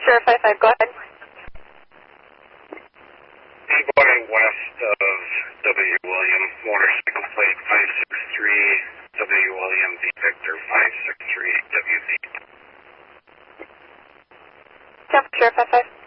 Sure, 55, go ahead. I'm going west of W. William, motorcycle plate 563 W. William V. Victor 563 WV. Sure, 55.